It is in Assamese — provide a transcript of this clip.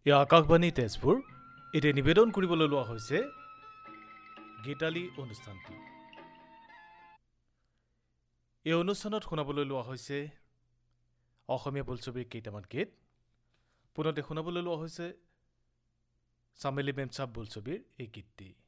ইয়া আকাশবাণী তেজপুৰ এতিয়া নিবেদন কৰিবলৈ লোৱা হৈছে গীতালি অনুষ্ঠানটি। এই অনুষ্ঠানত শুনাবলৈ লোৱা হৈছে অসমীয়া বোলছবিৰ কেইটামান গীত। পুনতে শুনাবলৈ লোৱা হৈছে চামেলি মেমচাপ বোলছবিৰ এই গীতটি।